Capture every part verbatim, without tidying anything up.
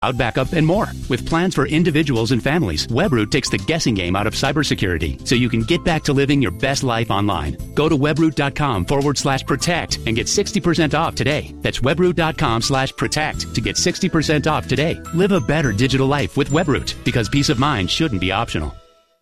cloud backup, and more. With plans for individuals and families, Webroot takes the guessing game out of cybersecurity so you can get back to living your best life online. Go to webroot.com forward slash protect and get sixty percent off today. That's webroot.com slash protect to get sixty percent off today. Live a better digital life with Webroot, because peace of mind shouldn't be optional.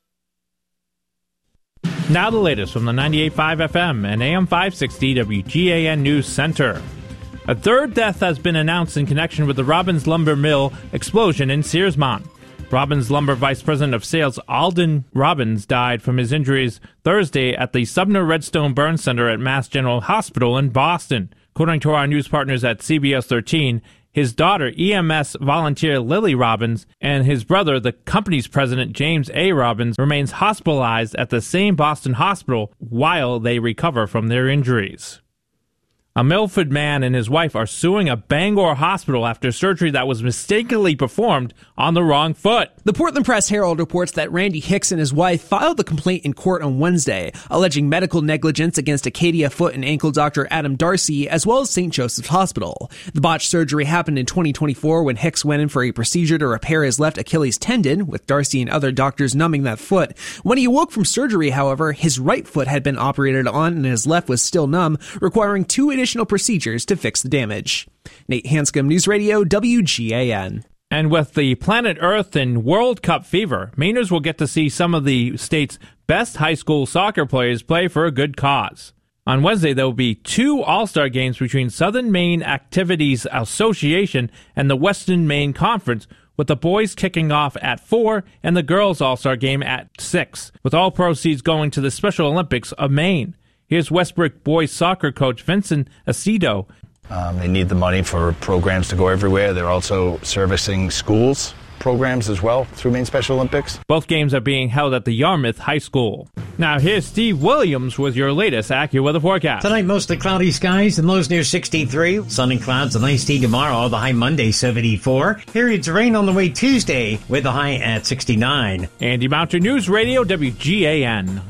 Now the latest from the ninety-eight point five F M and A M five sixty W G A N News Center. A third death has been announced in connection with the Robbins Lumber Mill explosion in Searsmont. Robbins Lumber Vice President of Sales Alden Robbins died from his injuries Thursday at the Sumner Redstone Burn Center at Mass General Hospital in Boston. According to our news partners at C B S thirteen, his daughter, E M S volunteer Lily Robbins, and his brother, the company's president, James A. Robbins, remains hospitalized at the same Boston hospital while they recover from their injuries. A Milford man and his wife are suing a Bangor hospital after surgery that was mistakenly performed on the wrong foot. The Portland Press Herald reports that Randy Hicks and his wife filed the complaint in court on Wednesday, alleging medical negligence against Acadia foot and ankle doctor Adam Darcy, as well as Saint Joseph's Hospital. The botched surgery happened in twenty twenty-four when Hicks went in for a procedure to repair his left Achilles tendon, with Darcy and other doctors numbing that foot. When he awoke from surgery, however, his right foot had been operated on and his left was still numb, requiring two additional procedures to fix the damage. Nate Hanscom, News Radio, W G A N. And with the Planet Earth and World Cup fever, Mainers will get to see some of the state's best high school soccer players play for a good cause. On Wednesday, there will be two All-Star games between Southern Maine Activities Association and the Western Maine Conference, with the boys kicking off at four and the girls' All-Star game at six, with all proceeds going to the Special Olympics of Maine. Here's Westbrook boys soccer coach Vincent Acedo. Um, they need the money for programs to go everywhere. They're also servicing schools programs as well through Maine Special Olympics. Both games are being held at the Yarmouth High School. Now here's Steve Williams with your latest AccuWeather forecast. Tonight, mostly cloudy skies and lows near sixty-three. Sun and clouds, a nice day tomorrow. The high Monday, seventy-four. Periods of rain on the way Tuesday with the high at sixty-nine. Andy Mountain News Radio, W G A N.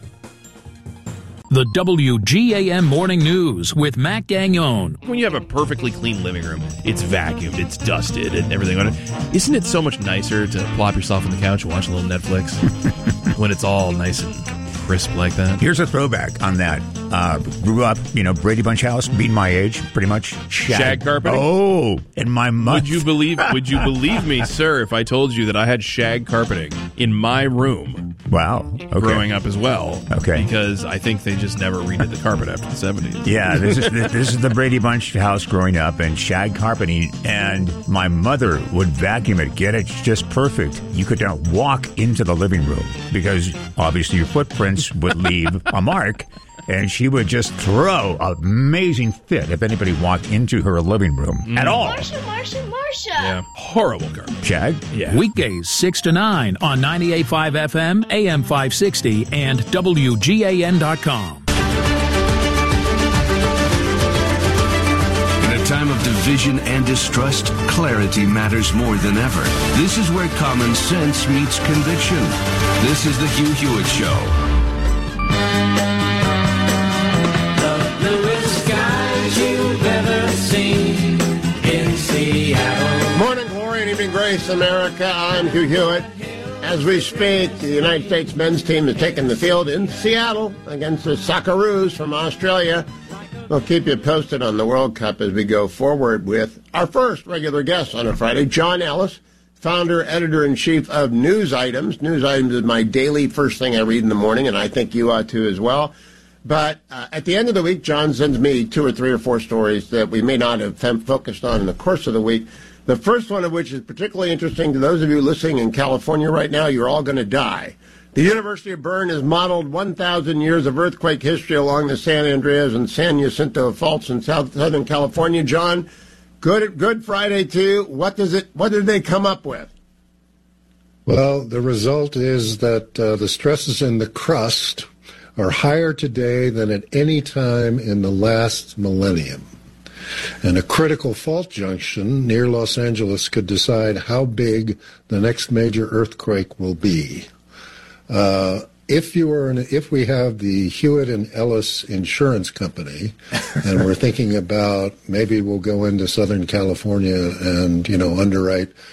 The W G A M Morning News with Matt Gagnon. When you have a perfectly clean living room, it's vacuumed, it's dusted, and everything on it. Isn't it so much nicer to plop yourself on the couch and watch a little Netflix when it's all nice and crisp like that? Here's a throwback on that. Uh, grew up, you know, Brady Bunch house, being my age, pretty much. Shag, shag carpeting? Oh, and my mother. Would you believe? Would you believe me, sir, if I told you that I had shag carpeting in my room? Wow. Okay. Growing up as well. Okay. Because I think they just never redid the carpet after the seventies. Yeah, this is this is the Brady Bunch house growing up, and shag carpeting, and my mother would vacuum it, get it just perfect. You could not walk into the living room because obviously your footprints would leave a mark. And she would just throw an amazing fit if anybody walked into her living room mm. at all. Marsha, Marsha, Marsha. Yeah, horrible garbage. Shag? Yeah. Weekdays six to nine on ninety-eight point five F M, A M five sixty, and W G A N dot com. In a time of division and distrust, clarity matters more than ever. This is where common sense meets conviction. This is the Hugh Hewitt Show. Morning glory and evening grace, America. I'm Hugh Hewitt. As we speak, the United States men's team is taking the field in Seattle against the Socceroos from Australia. We'll keep you posted on the World Cup as we go forward with our first regular guest on a Friday, John Ellis, founder, editor-in-chief of News Items. News Items is my daily first thing I read in the morning, and I think you ought to as well. But uh, at the end of the week, John sends me two or three or four stories that we may not have fem- focused on in the course of the week. The first one of which is particularly interesting to those of you listening in California right now. You're all going to die. The University of Bern has modeled one thousand years of earthquake history along the San Andreas and San Jacinto faults in South Southern California. John, good Good Friday to you. What does it? What did they come up with? Well, the result is that uh, the stresses in the crust are higher today than at any time in the last millennium. And a critical fault junction near Los Angeles could decide how big the next major earthquake will be. Uh, if you were, an, if we have the Hewitt and Ellis Insurance Company, and we're thinking about maybe we'll go into Southern California and, you know, underwrite